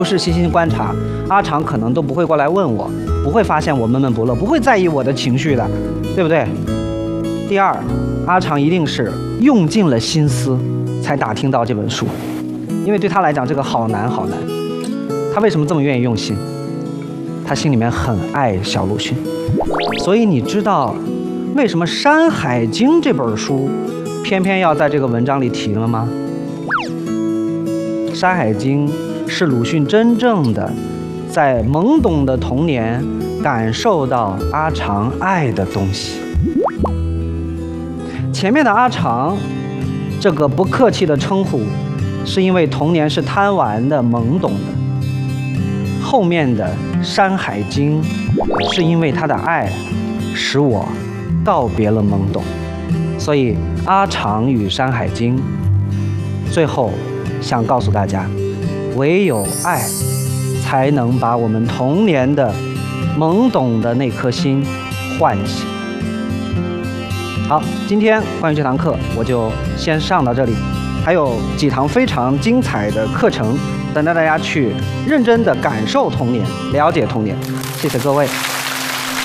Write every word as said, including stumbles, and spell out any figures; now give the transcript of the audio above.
是细心观察，阿长可能都不会过来问我，不会发现我闷闷不乐，不会在意我的情绪的，对不对？第二，阿长一定是用尽了心思才打听到这本书，因为对他来讲这个好难好难。他为什么这么愿意用心？他心里面很爱小鲁迅，所以你知道为什么《山海经》这本书偏偏要在这个文章里提了吗？《山海经》是鲁迅真正的在懵懂的童年感受到阿长爱的东西。前面的阿长这个不客气的称呼，是因为童年是贪玩的、懵懂的；后面的《山海经》是因为他的爱使我告别了懵懂。所以阿长与《山海经》，最后想告诉大家，唯有爱才能把我们童年的懵懂的那颗心唤醒。好，今天关于这堂课我就先上到这里，还有几堂非常精彩的课程等待大家去认真的感受童年，了解童年。谢谢各位。